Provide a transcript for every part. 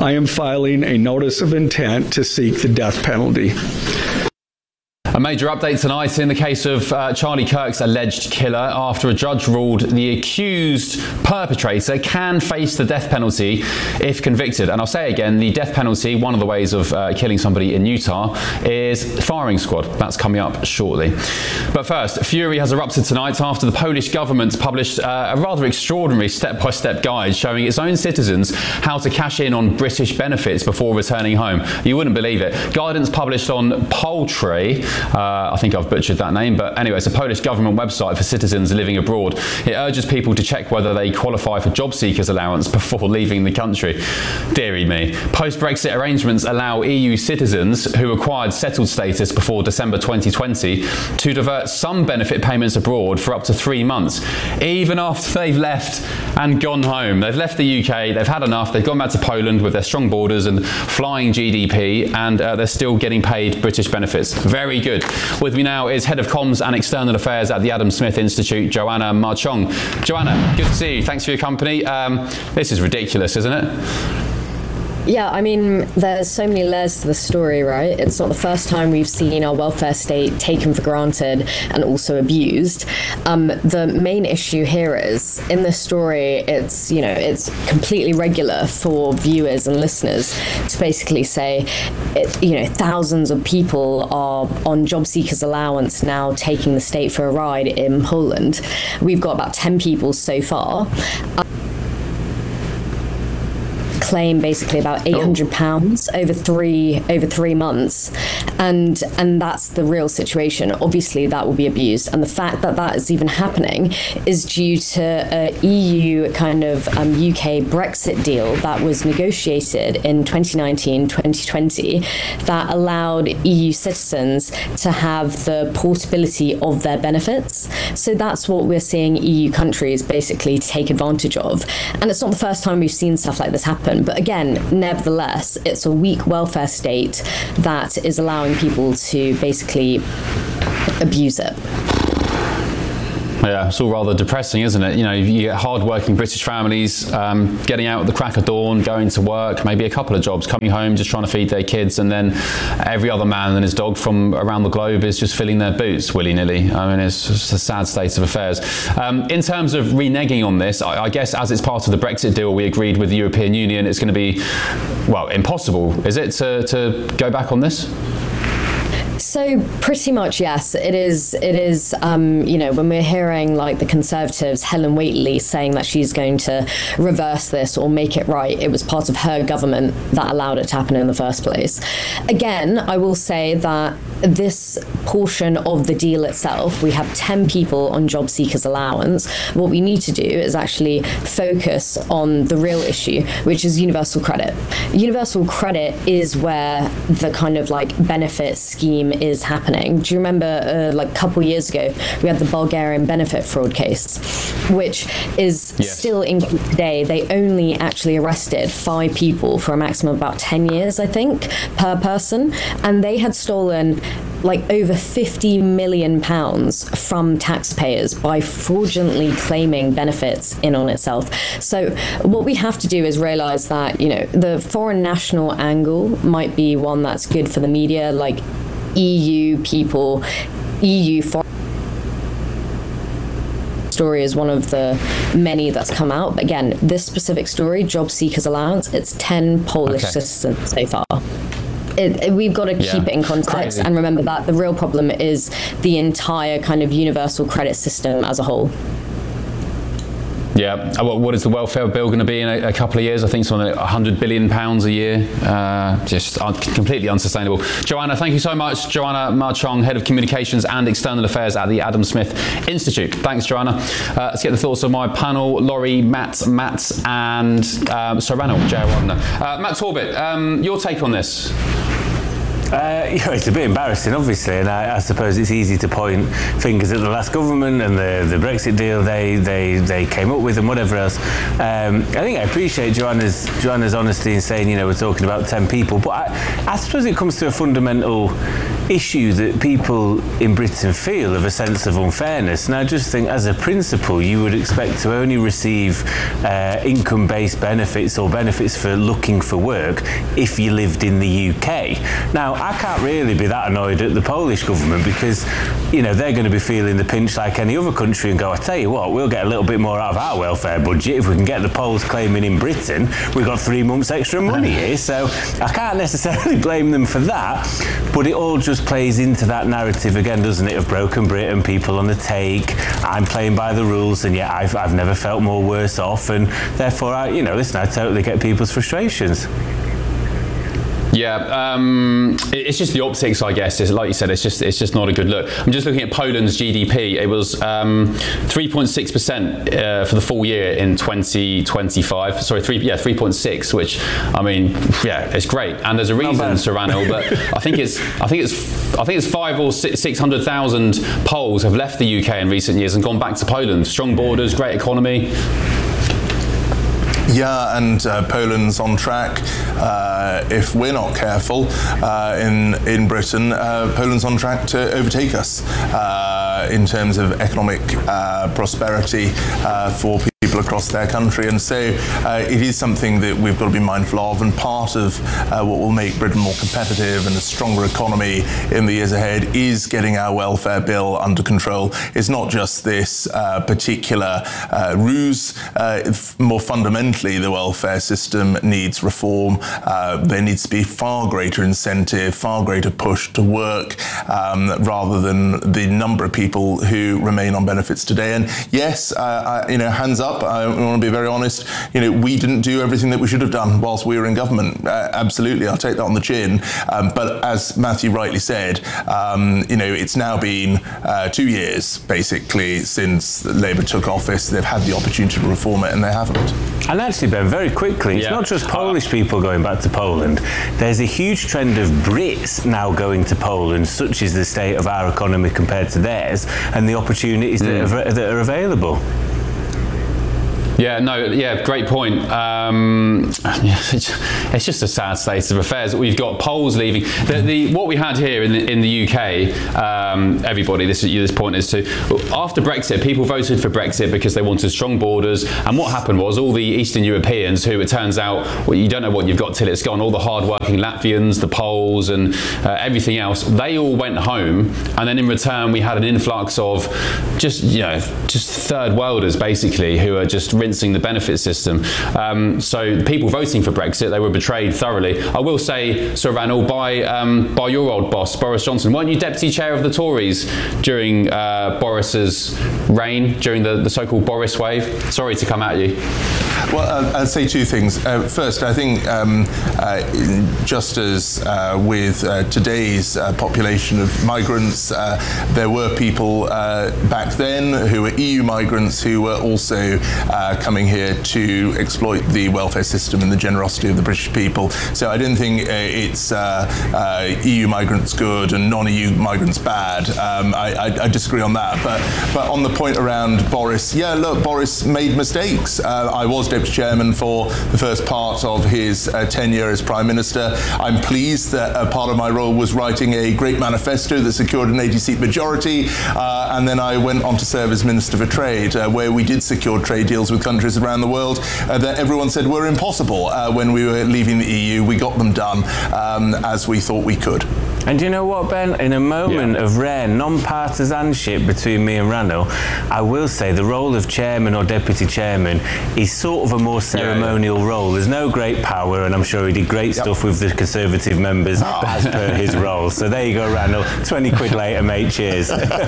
I am filing a notice of intent to seek the death penalty. A major update tonight in the case of Charlie Kirk's alleged killer after a judge ruled the accused perpetrator can face the death penalty if convicted. And I'll say again, the death penalty, one of the ways of killing somebody in Utah, is firing squad. That's coming up shortly. But first, fury has erupted tonight after the Polish government published a rather extraordinary step-by-step guide showing its own citizens how to cash in on British benefits before returning home. You wouldn't believe it. Guidance published on Poultry. I think I've butchered that name, but anyway, it's a Polish government website for citizens living abroad. It urges people to check whether they qualify for job seekers allowance before leaving the country. Deary me. Post-Brexit arrangements allow EU citizens who acquired settled status before December 2020 to divert some benefit payments abroad for up to 3 months, even after they've left and gone home. They've left the UK, they've had enough, they've gone back to Poland with their strong borders and flying GDP, and they're still getting paid British benefits. Very good. With me now is Head of Comms and External Affairs at the Adam Smith Institute, Joanna Marchong. Joanna, good to see you. Thanks for your company. This is ridiculous, isn't it? Yeah, I mean, there's so many layers to the story, right? It's not the first time we've seen our welfare state taken for granted and also abused. The main issue here is, in this story, it's completely regular for viewers and listeners to basically say, thousands of people are on job seekers allowance now taking the state for a ride in Poland. We've got about 10 people so far. Claim basically about £800 over three months, and that's the real situation. Obviously, that will be abused, and the fact that that is even happening is due to a EU kind of UK Brexit deal that was negotiated in 2019-2020 that allowed EU citizens to have the portability of their benefits. So that's what we're seeing EU countries basically take advantage of, and it's not the first time we've seen stuff like this happen. But again, nevertheless, it's a weak welfare state that is allowing people to basically abuse it. Yeah, it's all rather depressing, isn't it? You get hard-working British families getting out at the crack of dawn, going to work, maybe a couple of jobs, coming home, just trying to feed their kids, and then every other man and his dog from around the globe is just filling their boots willy-nilly. I mean, it's just a sad state of affairs. In terms of reneging on this, I guess as it's part of the Brexit deal we agreed with the European Union, it's going to be, well, impossible, is it, to go back on this? So pretty much, yes, it is. When we're hearing like the Conservatives, Helen Whately, saying that she's going to reverse this or make it right, it was part of her government that allowed it to happen in the first place. Again, I will say that this portion of the deal itself, we have 10 people on job seekers allowance. What we need to do is actually focus on the real issue, which is universal credit. Universal credit is where the kind of like benefit scheme is happening. Do you remember a couple years ago we had the Bulgarian benefit fraud case, which is still in court today. They only actually arrested 5 people for a maximum of about 10 years, I think, per person, and they had stolen like over £50 million from taxpayers by fraudulently claiming benefits in on itself. So what we have to do is realize that the foreign national angle might be one that's good for the media, like EU people, EU foreign story is one of the many that's come out. But again, this specific story, job seekers allowance, it's 10 Polish citizens so far. We've got to keep it in context and remember that the real problem is the entire kind of universal credit system as a whole. Yeah, what is the welfare bill going to be in a couple of years? I think it's on £100 billion a year. Just completely unsustainable. Joanna, thank you so much. Joanna Marchong, Head of Communications and External Affairs at the Adam Smith Institute. Thanks, Joanna. Let's get the thoughts of my panel, Laurie, Matt, and Saranil Jayawardena. Matt Torbit, your take on this? It's a bit embarrassing, obviously, and I suppose it's easy to point fingers at the last government and the Brexit deal they came up with and whatever else. I think I appreciate Joanna's honesty in saying, we're talking about 10 people, but I suppose it comes to a fundamental issue that people in Britain feel of a sense of unfairness. And I just think, as a principle, you would expect to only receive income-based benefits or benefits for looking for work if you lived in the UK. Now, I can't really be that annoyed at the Polish government because, they're going to be feeling the pinch like any other country and go, I tell you what, we'll get a little bit more out of our welfare budget if we can get the Poles claiming in Britain we've got 3 months extra money here. So I can't necessarily blame them for that, but it all just plays into that narrative again, doesn't it, of broken Britain, people on the take, I'm playing by the rules, and yet I've never felt more worse off, and therefore I totally get people's frustrations. Yeah, it's just the optics, I guess. Like you said, it's just not a good look. I'm just looking at Poland's GDP. It was 3.6% for the full year in 2025. Sorry, 3.6, which it's great. And there's a reason, Sir Ranil, but I think it's 500,000 or 600,000 Poles have left the UK in recent years and gone back to Poland. Strong borders, great economy. Yeah, and Poland's on track. If we're not careful in Britain, Poland's on track to overtake us in terms of economic prosperity for people across their country. And so it is something that we've got to be mindful of, and part of what will make Britain more competitive and a stronger economy in the years ahead is getting our welfare bill under control. It's not just this particular ruse. More fundamentally, the welfare system needs reform. There needs to be far greater incentive, far greater push to work, rather than the number of people who remain on benefits today. And yes, hands up, I want to be very honest, we didn't do everything that we should have done whilst we were in government. Absolutely, I'll take that on the chin. But as Matthew rightly said, it's now been 2 years, basically, since Labour took office. They've had the opportunity to reform it, and they haven't. And actually, Ben, very quickly, it's not just Polish people going back to Poland. There's a huge trend of Brits now going to Poland, such is the state of our economy compared to theirs, and the opportunities that are available. Great point. It's just a sad state of affairs. We've got Poles leaving. What we had here in the UK, everybody, this point is to, after Brexit, people voted for Brexit because they wanted strong borders, and what happened was all the Eastern Europeans, who it turns out, you don't know what you've got till it's gone, all the hard-working Latvians, the Poles, and everything else, they all went home, and then in return we had an influx of just third worlders, basically, who are just rinsing the benefit system. So people voting for Brexit, they were betrayed thoroughly. I will say, Sir Ranil, by your old boss, Boris Johnson. Weren't you deputy chair of the Tories during Boris's reign, during the so-called Boris wave? Sorry to come at you. Well, I'd say two things. First, I think just as with today's population of migrants, there were people back then who were EU migrants who were also coming here to exploit the welfare system and the generosity of the British people. So I don't think it's EU migrants good and non-EU migrants bad. I disagree on that. But on the point around Boris, Boris made mistakes. I was deputy chairman for the first part of his tenure as Prime Minister. I'm pleased that part of my role was writing a great manifesto that secured an 80-seat majority, and then I went on to serve as Minister for Trade, where we did secure trade deals with countries around the world that everyone said were impossible when we were leaving the EU. We got them done as we thought we could. And do you know what, Ben? In a moment of rare non-partisanship between me and Ranil, I will say the role of chairman or deputy chairman is sort of a more ceremonial role. There's no great power, and I'm sure he did great stuff with the Conservative members as per his role. So there you go, Ranil. 20 quid later, mate. Cheers.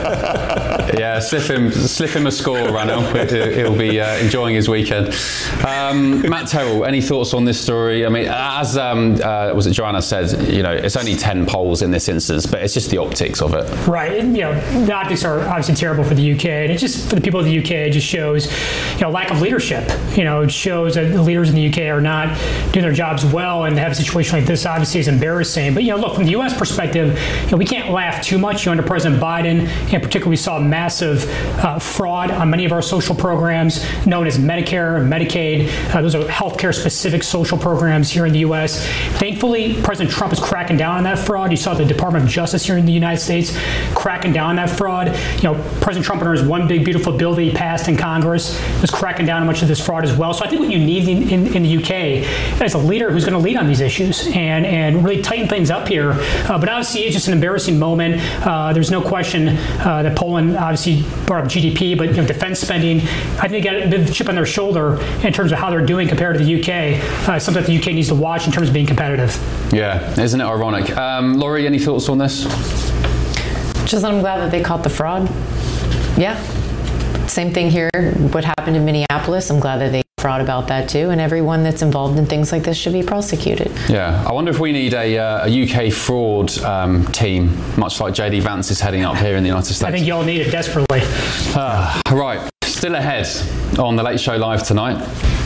Slip him a score, Ranil. He'll be enjoying his weekend. Matt Terrell, any thoughts on this story? I mean, as was it Joanna said, it's only 10 polls in this instance, but it's just the optics of it. Right. And, the optics are obviously terrible for the UK, and it just, for the people of the UK, it just shows, lack of leadership. It shows that the leaders in the UK are not doing their jobs well, and to have a situation like this obviously is embarrassing. But, look, from the U.S. perspective, we can't laugh too much. Under President Biden, in particular, we saw massive fraud on many of our social programs known as Medicare and Medicaid. Those are healthcare specific social programs here in the U.S. Thankfully, President Trump is cracking down on that fraud. You saw the Department of Justice here in the United States cracking down on that fraud. President Trump, under his one big beautiful bill that he passed in Congress, was cracking down on much of this fraud as well. So I think what you need in the UK is a leader who's going to lead on these issues and really tighten things up here. But obviously, it's just an embarrassing moment. There's no question that Poland obviously brought up GDP, but defense spending, I think they got a bit of a chip on their shoulder in terms of how they're doing compared to the UK. Something that the UK needs to watch in terms of being competitive. Yeah, isn't it ironic? Laurie, any thoughts on this? Just I'm glad that they caught the fraud. Yeah. Same thing here. What happened in Minneapolis, I'm glad that they fraud about that too, and everyone that's involved in things like this should be prosecuted. Yeah, I wonder if we need a UK fraud team, much like JD Vance is heading up here in the United States. I think you all need it desperately. Right, still ahead on The Late Show Live tonight.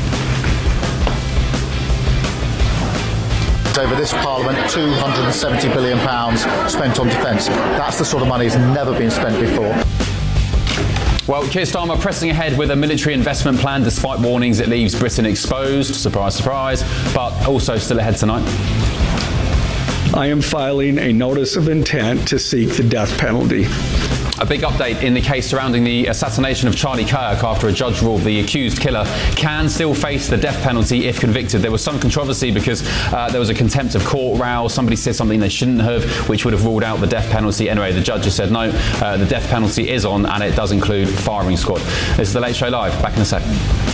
Over this Parliament, £270 billion spent on defence. That's the sort of money that's never been spent before. Well, Keir Starmer pressing ahead with a military investment plan despite warnings it leaves Britain exposed. Surprise, surprise. But also still ahead tonight. I am filing a notice of intent to seek the death penalty. A big update in the case surrounding the assassination of Charlie Kirk after a judge ruled the accused killer can still face the death penalty if convicted. There was some controversy because there was a contempt of court row. Somebody said something they shouldn't have, which would have ruled out the death penalty. Anyway, the judge has said no, the death penalty is on, and it does include firing squad. This is The Late Show Live. Back in a sec.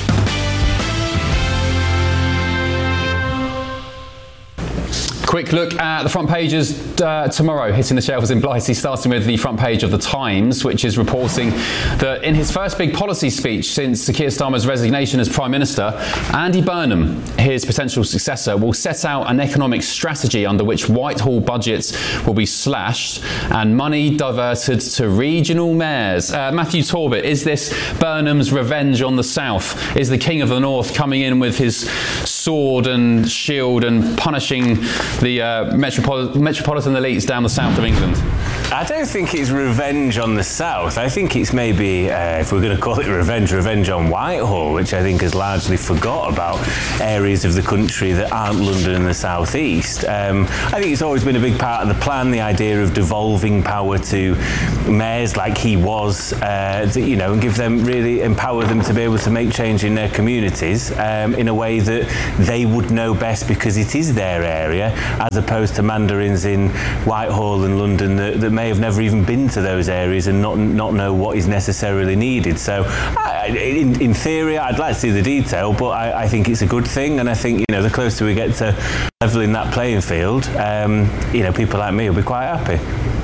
Quick look at the front pages tomorrow, hitting the shelves in Blighty, starting with the front page of The Times, which is reporting that in his first big policy speech since Keir Starmer's resignation as Prime Minister, Andy Burnham, his potential successor, will set out an economic strategy under which Whitehall budgets will be slashed and money diverted to regional mayors. Matthew Torbett, is this Burnham's revenge on the South? Is the King of the North coming in with his sword and shield and punishing the metropolitan elites down the south of England? I don't think it's revenge on the South. I think it's maybe, if we're going to call it revenge on Whitehall, which I think has largely forgot about areas of the country that aren't London and the South East. I think it's always been a big part of the plan, the idea of devolving power to mayors like he was, and really empower them to be able to make change in their communities in a way that they would know best because it is their area, as opposed to mandarins in Whitehall and London that may have never even been to those areas and not know what is necessarily needed. So in theory, I'd like to see the detail, but I think it's a good thing, and I think the closer we get to levelling that playing field, people like me will be quite happy.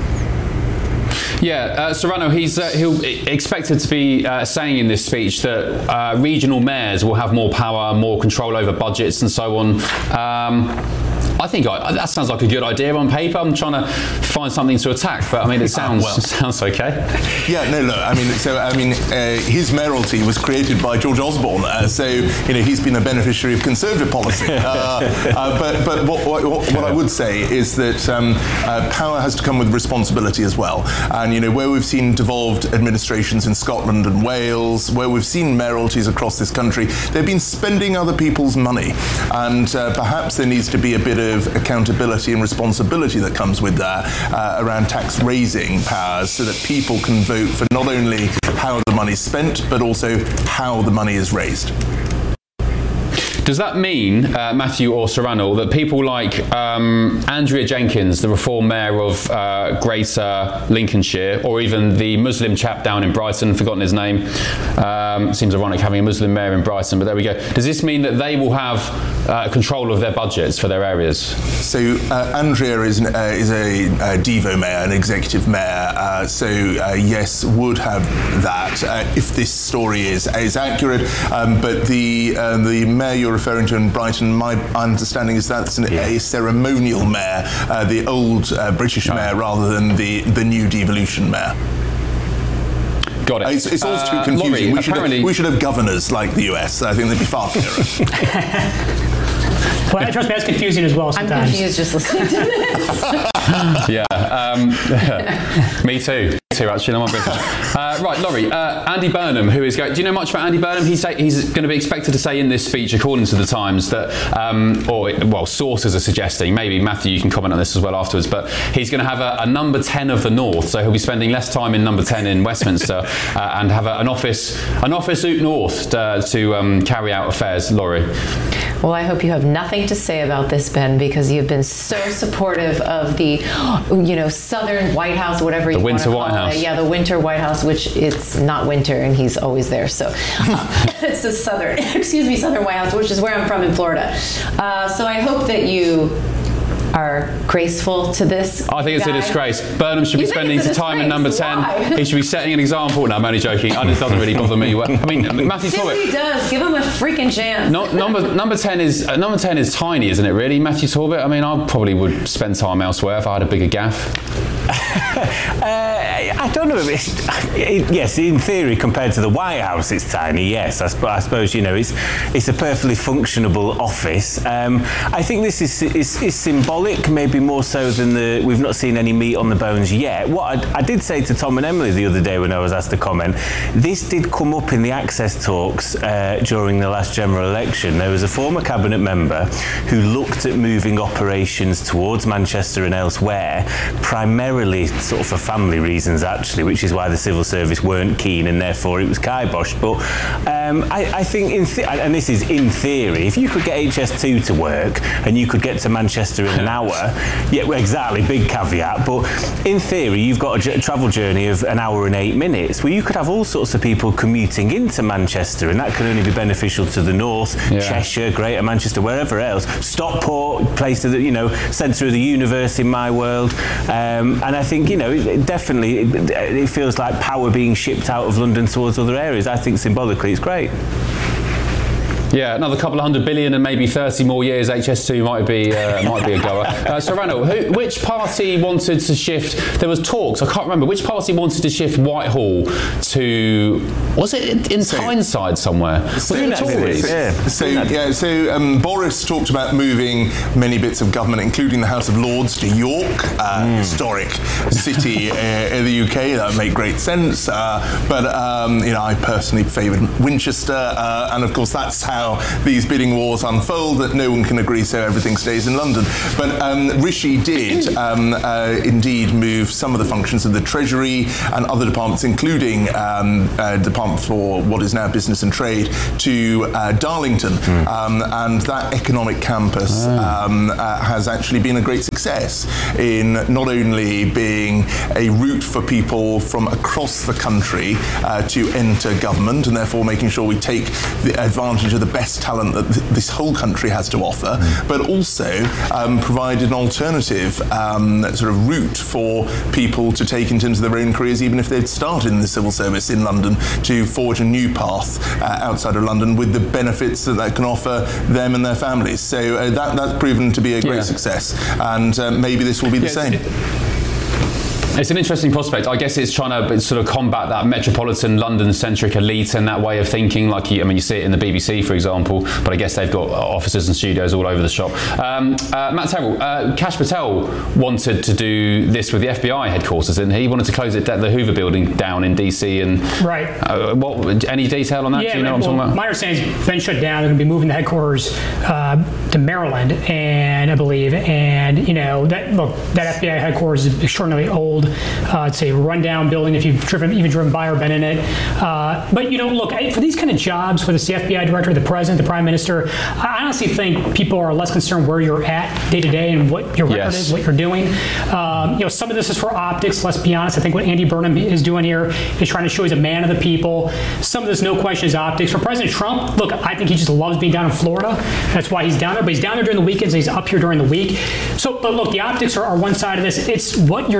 Yeah, Serrano, he'll expected to be saying in this speech that regional mayors will have more power, more control over budgets and so on. I think that sounds like a good idea on paper. I'm trying to find something to attack, but I mean, it sounds okay. Yeah, no, look, his mayoralty was created by George Osborne, so he's been a beneficiary of Conservative policy. But what I would say is that power has to come with responsibility as well. And where we've seen devolved administrations in Scotland and Wales, where we've seen mayoralties across this country, they've been spending other people's money, and perhaps there needs to be a bit of accountability and responsibility that comes with that around tax raising powers, so that people can vote for not only how the money's spent, but also how the money is raised. Does that mean, Matthew or Serrano, that people like Andrea Jenkins, the Reform Mayor of Greater Lincolnshire, or even the Muslim chap down in Brighton, forgotten his name, seems ironic having a Muslim mayor in Brighton, but there we go. Does this mean that they will have control of their budgets for their areas? So Andrea is a Devo mayor, an executive mayor, yes, would have that if this story is accurate, but the mayor you're referring to in Brighton, my understanding is that's a ceremonial mayor, the old British mayor, rather than the new devolution mayor. Got it. It's all too confusing. Laurie, we should have governors like the US. I think they'd be far clearer. Well, trust me, that's confusing as well sometimes. I'm confused just listening to this. Me too. Actually, I'm on British. Right, Laurie, Andy Burnham, who is going... Do you know much about Andy Burnham? He's going to be expected to say in this speech, according to the Times, that, sources are suggesting, maybe Matthew, you can comment on this as well afterwards, but he's going to have a number 10 of the North, so he'll be spending less time in number 10 in Westminster and have an office out north to carry out affairs. Laurie? Well, I hope you have nothing to say about this, Ben, because you've been so supportive of the, Southern White House, whatever you want to call it. The Winter White House. Yeah, the Winter White House, which it's not winter, and he's always there. So it's the Southern White House, which is where I'm from in Florida. So I hope that you are graceful to this. I think it's a disgrace. Burnham should be spending time in number 10. Why? He should be setting an example. No, I'm only joking. It doesn't really bother me. I mean, Matthew Torbet. He does. Give him a freaking chance. Number 10 is tiny, isn't it? Really, Matthew Torbet. I mean, I probably would spend time elsewhere if I had a bigger gaff. I don't know if yes, in theory, compared to the White House, it's tiny. Yes, I suppose it's a perfectly functionable office. I think this is symbolic, maybe more so than we've not seen any meat on the bones yet. What I did say to Tom and Emily the other day when I was asked to comment, this did come up in the access talks during the last general election. There was a former cabinet member who looked at moving operations towards Manchester and elsewhere, primarily sort of for family reasons, actually, which is why the civil service weren't keen and therefore it was kiboshed. But I think, and this is in theory, if you could get HS2 to work and you could get to Manchester in an hour, yeah, exactly, big caveat, but in theory you've got a travel journey of an hour and 8 minutes, where you could have all sorts of people commuting into Manchester, and that could only be beneficial to the north, Cheshire, Greater Manchester, wherever else. Stockport, place of the centre of the universe in my world, and I think it feels like power being shipped out of London towards other areas. I think symbolically it's great. Yeah, another couple of $100 billion and maybe 30 more years. HS2 might be a goer. So Randall, which party wanted to shift? There was talks. I can't remember which party wanted to shift Whitehall to. Was it in Tyneside somewhere? Was it the Tories? So Boris talked about moving many bits of government, including the House of Lords, to York, historic city in the UK. That would make great sense. But I personally favoured Winchester, and of course that's how these bidding wars unfold, that no one can agree, so everything stays in London. But Rishi did indeed move some of the functions of the Treasury and other departments, including Department for what is now Business and Trade, to Darlington. And that economic campus has actually been a great success in not only being a route for people from across the country to enter government, and therefore making sure we take the advantage of the best talent that this whole country has to offer, but also provided an alternative sort of route for people to take in terms of their own careers, even if they'd started in the civil service in London, to forge a new path outside of London with the benefits that can offer them and their families. So that's proven to be a great success, and maybe this will be the same. It's an interesting prospect. I guess it's trying to sort of combat that metropolitan London-centric elite and that way of thinking. You see it in the BBC, for example, but I guess they've got offices and studios all over the shop. Matt Terrell, Kash Patel wanted to do this with the FBI headquarters, didn't he? He wanted to close the Hoover building down in DC. And right. Any detail on that? Yeah, do you know what I'm talking about? My understanding is it's been shut down. They're going to be moving the headquarters to Maryland, and I believe, and that FBI headquarters is extraordinarily old. It's a rundown building if you've driven by or been in it. But look, for these kind of jobs, whether it's the FBI director, the president, the prime minister, I honestly think people are less concerned where you're at day to day and what your record is, what you're doing. Some of this is for optics. Let's be honest. I think what Andy Burnham is doing here is trying to show he's a man of the people. Some of this, no question, is optics. For President Trump, look, I think he just loves being down in Florida. That's why he's down there. But he's down there during the weekends. And he's up here during the week. But look, the optics are one side of this. It's what you're doing in office.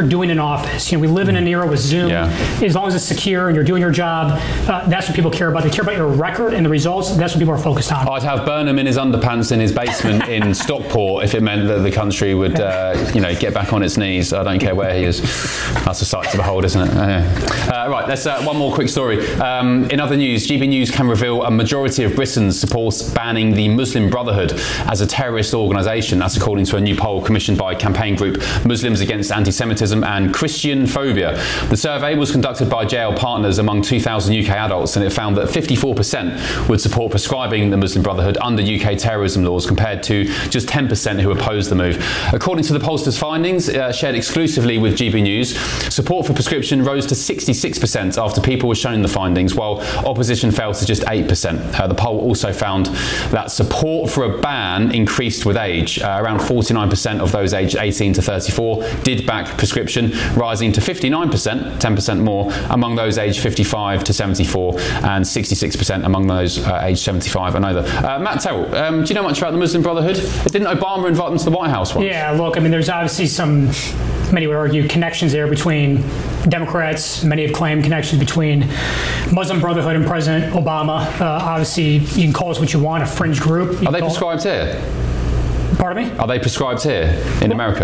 office. We live in an era with Zoom. Yeah. As long as it's secure and you're doing your job, that's what people care about. They care about your record and the results. That's what people are focused on. I'd have Burnham in his underpants in his basement in Stockport if it meant that the country would, get back on its knees. I don't care where he is. That's a sight to behold, isn't it? Right, let's one more quick story. In other news, GB News can reveal a majority of Britain supports banning the Muslim Brotherhood as a terrorist organisation. That's according to a new poll commissioned by campaign group Muslims Against Anti-Semitism and Christian Phobia. The survey was conducted by JL Partners among 2,000 UK adults, and it found that 54% would support prescribing the Muslim Brotherhood under UK terrorism laws, compared to just 10% who opposed the move. According to the pollster's findings, shared exclusively with GB News, support for prescription rose to 66% after people were shown the findings, while opposition fell to just 8%. The poll also found that support for a ban increased with age. Around 49% of those aged 18 to 34 did back prescription, rising to 59%, 10% more, among those aged 55 to 74, and 66% among those aged 75 and over. Matt Terrell, do you know much about the Muslim Brotherhood? Didn't Obama invite them to the White House once? Yeah, look, there's obviously many would argue, connections there between Democrats. Many have claimed connections between Muslim Brotherhood and President Obama. Obviously, you can call us what you want, a fringe group. Are they prescribed here? Pardon me? Are they prescribed here in America?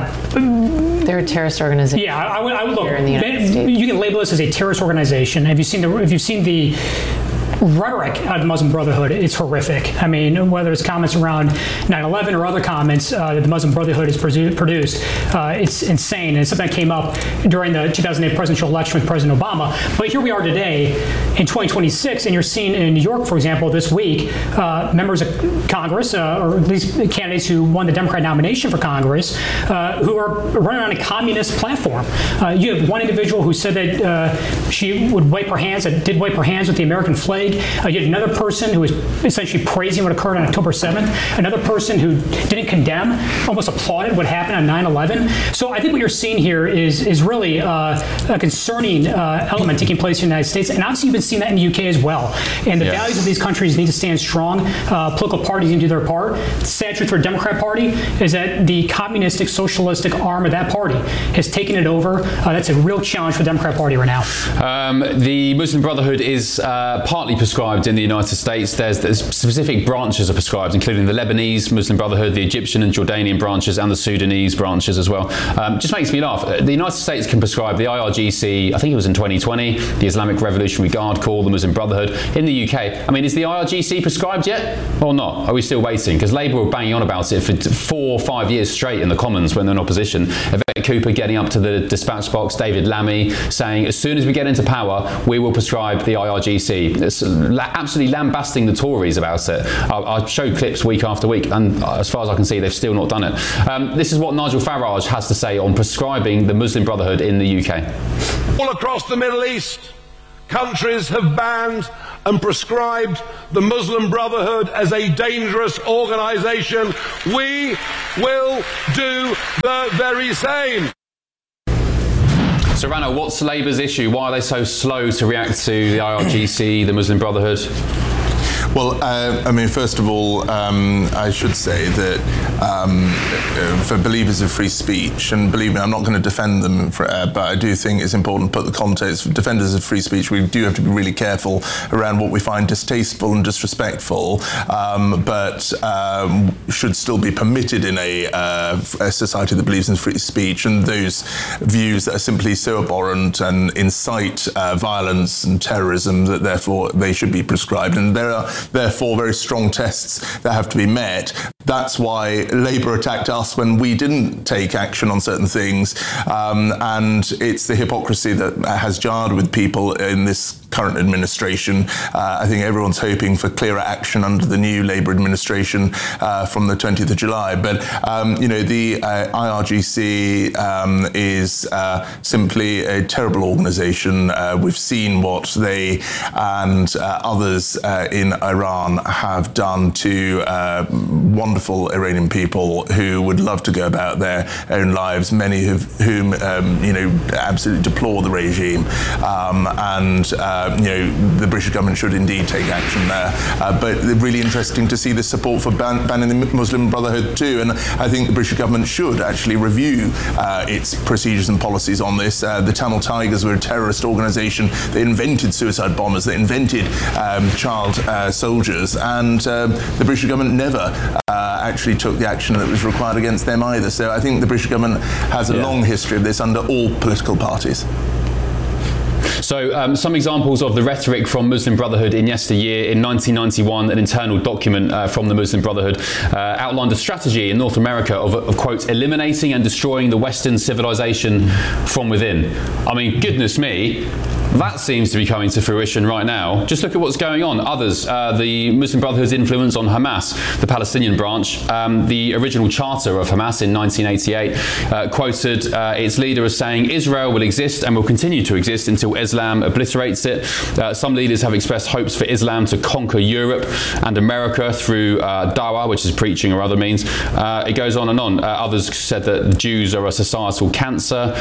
They're a terrorist organization. Yeah, I would look. Here in the United States. You can label this as a terrorist organization. If you've seen the rhetoric of the Muslim Brotherhood, it's horrific. Whether it's comments around 9/11 or other comments that the Muslim Brotherhood has produced, it's insane. And it's something that came up during the 2008 presidential election with President Obama. But here we are today in 2026, and you're seeing in New York, for example, this week, members of Congress, or at least candidates who won the Democrat nomination for Congress, who are running on a communist platform. You have one individual who said that she would wipe her hands with the American flag. You had another person who was essentially praising what occurred on October 7th. Another person who didn't condemn, almost applauded what happened on 9/11. So I think what you're seeing here is really a concerning element taking place in the United States. And obviously you've been seeing that in the UK as well. And the values of these countries need to stand strong. Political parties need to do their part. The sad truth for the Democrat Party is that the communistic, socialistic arm of that party has taken it over. That's a real challenge for the Democrat Party right now. The Muslim Brotherhood is partly prescribed in the United States. There's specific branches are prescribed, including the Lebanese Muslim Brotherhood, the Egyptian and Jordanian branches, and the Sudanese branches as well. Just makes me laugh. The United States can prescribe the IRGC, I think it was in 2020, the Islamic Revolutionary Guard Corps, the Muslim Brotherhood. In the UK, is the IRGC prescribed yet or not? Are we still waiting? Because Labour were banging on about it for 4 or 5 years straight in the Commons when they're in opposition. Yvette Cooper getting up to the dispatch box, David Lammy saying, as soon as we get into power, we will prescribe the IRGC. It's absolutely lambasting the Tories about it. I showed clips week after week, and as far as I can see, they've still not done it. This is what Nigel Farage has to say on prescribing the Muslim Brotherhood in the UK. All across the Middle East, countries have banned and prescribed the Muslim Brotherhood as a dangerous organisation. We will do the very same. So, Rano, what's Labour's issue? Why are they so slow to react to the IRGC, the Muslim Brotherhood? Well, first of all, I should say that for believers of free speech, and believe me, I'm not going to defend them, but I do think it's important to put the context. For defenders of free speech, we do have to be really careful around what we find distasteful and disrespectful, but should still be permitted in a society that believes in free speech. And those views that are simply so abhorrent and incite violence and terrorism that therefore they should be prescribed. And there are therefore very strong tests that have to be met. That's why Labour attacked us when we didn't take action on certain things, and it's the hypocrisy that has jarred with people in this current administration. I think everyone's hoping for clearer action under the new Labour administration from the 20th of July. But, the IRGC is simply a terrible organisation. We've seen what they and others in Iran have done to wonderful Iranian people who would love to go about their own lives, many of whom, absolutely deplore the regime. the British government should indeed take action there. But really interesting to see the support for banning the Muslim Brotherhood too. And I think the British government should actually review its procedures and policies on this. The Tamil Tigers were a terrorist organisation. They invented suicide bombers. They invented child soldiers. And the British government never actually took the action that was required against them either. So I think the British government has a long history of this under all political parties. So some examples of the rhetoric from Muslim Brotherhood in yesteryear. In 1991, an internal document from the Muslim Brotherhood outlined a strategy in North America of, quote, eliminating and destroying the Western civilization from within. I mean, goodness me, that seems to be coming to fruition right now. Just look at what's going on. Others, the Muslim Brotherhood's influence on Hamas, the Palestinian branch. The original charter of Hamas in 1988 quoted its leader as saying, Israel will exist and will continue to exist until Islam obliterates it. Some leaders have expressed hopes for Islam to conquer Europe and America through dawah, which is preaching or other means. It goes on and on. Others said that Jews are a societal cancer.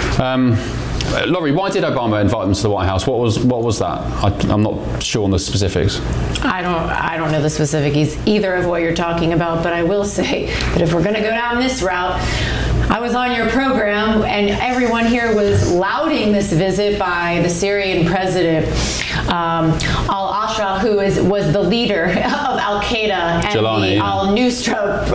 Laurie, why did Obama invite them to the White House? What was that? I'm not sure on the specifics. I don't know the specifics either of what you're talking about, but I will say that if we're going to go down this route, I was on your program and everyone here was lauding this visit by the Syrian president, al-Ashra, who was the leader of al-Qaeda and Jalani, the al-Nusra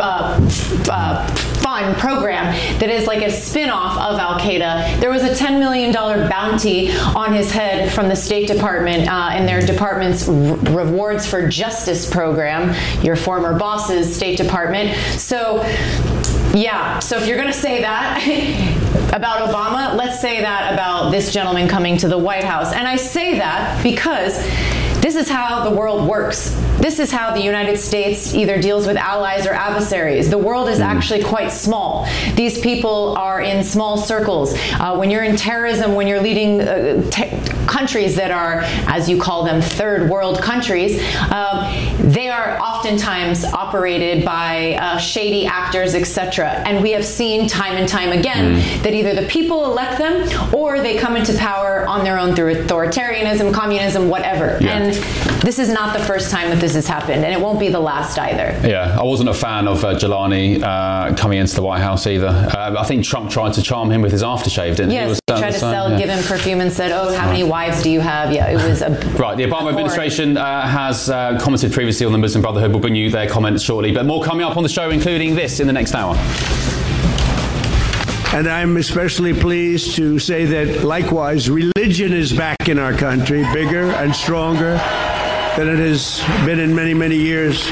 fund program that is like a spin-off of al-Qaeda. There was a $10 million bounty on his head from the State Department and their department's Rewards for Justice program, your former boss's State Department. So yeah, so if you're going to say that about Obama, let's say that about this gentleman coming to the White House. And I say that because this is how the world works. This is how the United States either deals with allies or adversaries. The world is actually quite small. These people are in small circles. When you're in terrorism, when you're leading countries that are, as you call them, third world countries, they are oftentimes operated by shady actors, etc. And we have seen time and time again that either the people elect them or they come into power on their own through authoritarianism, communism, whatever. Yeah. And this is not the first time that this has happened, and it won't be the last either. Yeah, I wasn't a fan of Jalani coming into the White House either. I think Trump tried to charm him with his aftershave, didn't he? Yes, he tried to give him perfume and said, oh, how many wives do you have? Yeah, it was a... Right, the Obama administration has commented previously on the Muslim Brotherhood. We'll bring you their comments shortly, but more coming up on the show, including this in the next hour. And I'm especially pleased to say that, likewise, religion is back in our country, bigger and stronger than it has been in many, many years.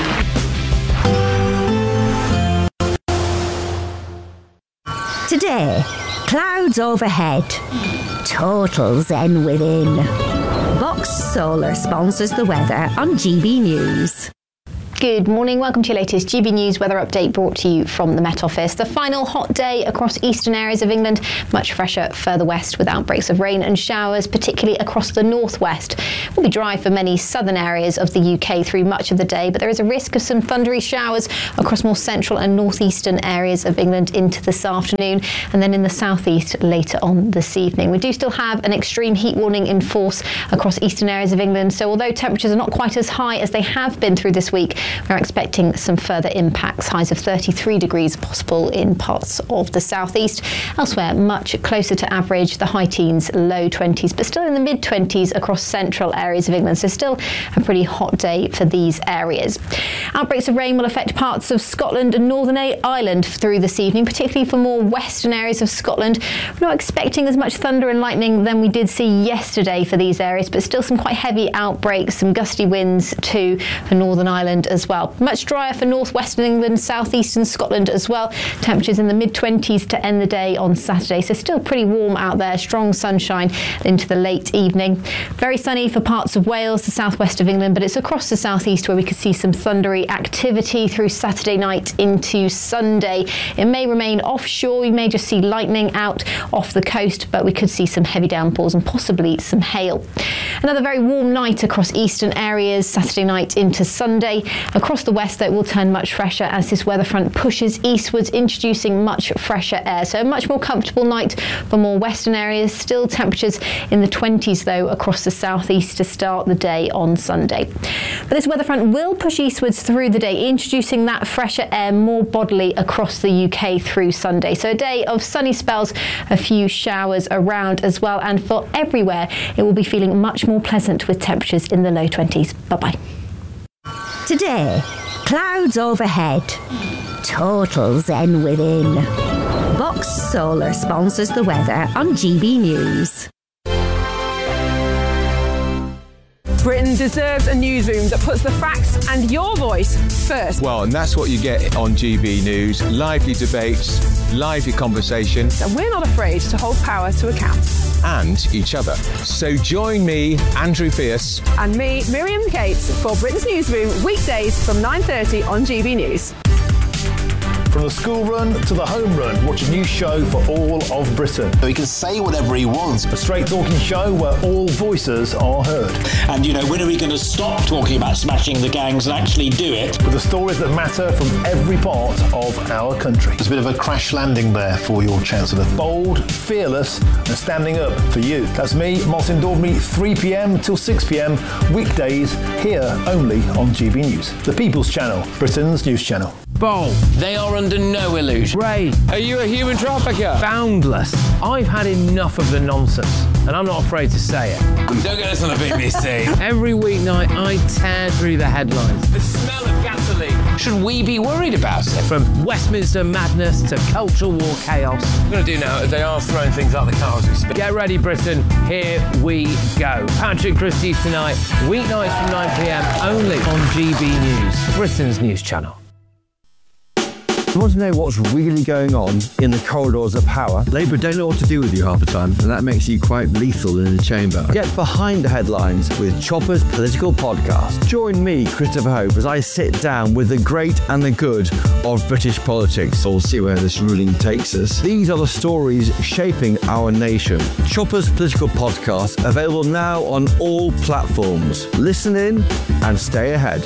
Today, clouds overhead, total zen within. Box Solar sponsors the weather on GB News. Good morning, welcome to your latest GB News weather update brought to you from the Met Office. The final hot day across eastern areas of England, much fresher further west with outbreaks of rain and showers, particularly across the northwest. It will be dry for many southern areas of the UK through much of the day, but there is a risk of some thundery showers across more central and northeastern areas of England into this afternoon, and then in the southeast later on this evening. We do still have an extreme heat warning in force across eastern areas of England, so although temperatures are not quite as high as they have been through this week, we're expecting some further impacts. Highs of 33 degrees possible in parts of the southeast. Elsewhere, much closer to average, the high teens, low 20s, but still in the mid 20s across central areas of England. So still a pretty hot day for these areas. Outbreaks of rain will affect parts of Scotland and Northern Ireland through this evening, particularly for more western areas of Scotland. We're not expecting as much thunder and lightning than we did see yesterday for these areas, but still some quite heavy outbreaks, some gusty winds too for Northern Ireland as well. Much drier for northwestern England, southeastern Scotland as well. Temperatures in the mid-20s to end the day on Saturday, so still pretty warm out there. Strong sunshine into the late evening. Very sunny for parts of Wales, the southwest of England, but it's across the southeast where we could see some thundery activity through Saturday night into Sunday. It may remain offshore. We may just see lightning out off the coast, but we could see some heavy downpours and possibly some hail. Another very warm night across eastern areas, Saturday night into Sunday. Across the west, though, it will turn much fresher as this weather front pushes eastwards, introducing much fresher air. So a much more comfortable night for more western areas. Still temperatures in the 20s, though, across the southeast to start the day on Sunday. But this weather front will push eastwards through the day, introducing that fresher air more bodily across the UK through Sunday. So a day of sunny spells, a few showers around as well, and for everywhere it will be feeling much more pleasant with temperatures in the low 20s. Bye-bye. Today, clouds overhead, total zen within. Box Solar sponsors the weather on GB News. Britain deserves a newsroom that puts the facts and your voice first. Well, and that's what you get on GB News. Lively debates, lively conversation. And we're not afraid to hold power to account. And each other. So join me, Andrew Pierce. And me, Miriam Cates, for Britain's Newsroom, weekdays from 9:30 on GB News. From the school run to the home run, watch a new show for all of Britain. He can say whatever he wants. A straight talking show where all voices are heard. And, you know, when are we going to stop talking about smashing the gangs and actually do it? With the stories that matter from every part of our country. There's a bit of a crash landing there for your Chancellor. Bold, fearless and standing up for you. That's me, Martin Daubney, 3 p.m. till 6 p.m. weekdays here only on GB News. The People's Channel, Britain's news channel. Bold. They are under no illusion. Ray. Are you a human trafficker? Boundless. I've had enough of the nonsense, and I'm not afraid to say it. Don't get this on the BBC. Every weeknight, I tear through the headlines. The smell of gasoline. Should we be worried about it? From Westminster madness to cultural war chaos. What we're going to do now is they are throwing things out the car as we speak. Get ready, Britain. Here we go. Patrick Christie's tonight, weeknights from 9 p.m. only on GB News, Britain's news channel. You want to know what's really going on in the corridors of power? Labour don't know what to do with you half the time, and that makes you quite lethal in the chamber. Get behind the headlines with Chopper's Political Podcast. Join me, Christopher Hope, as I sit down with the great and the good of British politics. We'll see where this ruling takes us. These are the stories shaping our nation. Chopper's Political Podcast, available now on all platforms. Listen in and stay ahead.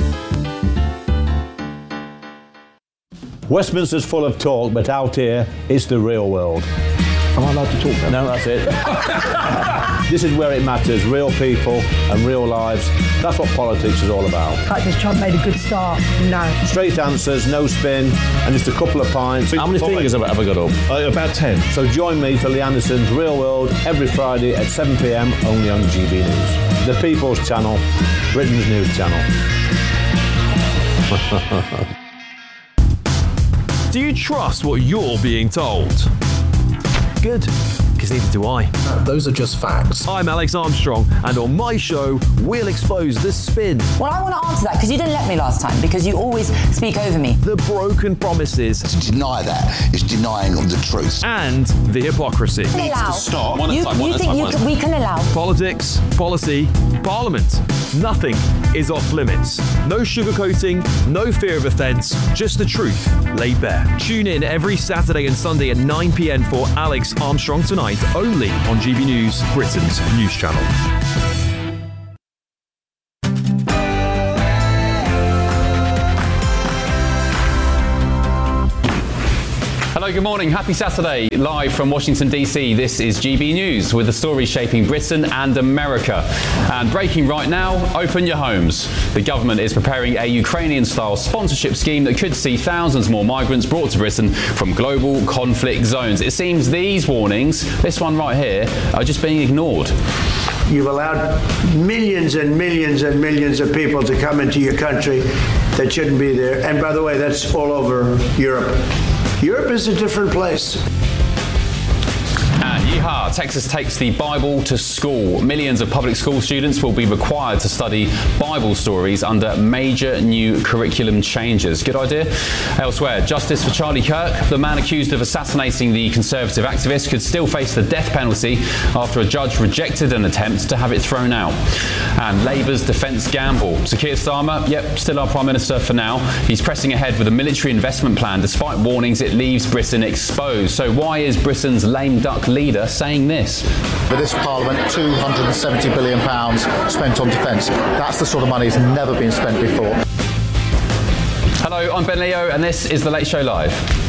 Westminster's full of talk, but out here, it's the real world. Am I allowed to talk now? No, that's it. This is where it matters, real people and real lives. That's what politics is all about. In fact, has Trump made a good start? No. Straight answers, no spin, and just a couple of pints. How many fingers have I got up? About 10. So join me for Lee Anderson's Real World every Friday at 7 p.m. only on GB News. The People's Channel, Britain's news channel. Do you trust what you're being told? Good, because neither do I. Those are just facts. I'm Alex Armstrong, and on my show, we'll expose the spin. Well, I want to answer that, because you didn't let me last time, because you always speak over me. The broken promises. To deny that is denying of the truth. And the hypocrisy. We can allow. Stop. We can allow. Politics, policy, parliament. Nothing is off limits. No sugarcoating, no fear of offence, just the truth laid bare. Tune in every Saturday and Sunday at 9 p.m. for Alex Armstrong Tonight, only on GB News, Britain's news channel. Hello, good morning. Happy Saturday. Live from Washington, D.C., this is GB News with the stories shaping Britain and America. And breaking right now, open your homes. The government is preparing a Ukrainian-style sponsorship scheme that could see thousands more migrants brought to Britain from global conflict zones. It seems these warnings, this one right here, are just being ignored. You've allowed millions and millions and millions of people to come into your country that shouldn't be there. And by the way, that's all over Europe. Europe is a different place. And yeehaw, Texas takes the Bible to school. Millions of public school students will be required to study Bible stories under major new curriculum changes. Good idea? Elsewhere, justice for Charlie Kirk, the man accused of assassinating the Conservative activist, could still face the death penalty after a judge rejected an attempt to have it thrown out. And Labour's defence gamble. Sir Keir Starmer, still our Prime Minister for now. He's pressing ahead with a military investment plan despite warnings it leaves Britain exposed. So why is Britain's lame duck leader saying this? For this Parliament, £270 billion spent on defence. That's the sort of money that's never been spent before. Hello, I'm Ben Leo, and this is The Late Show Live.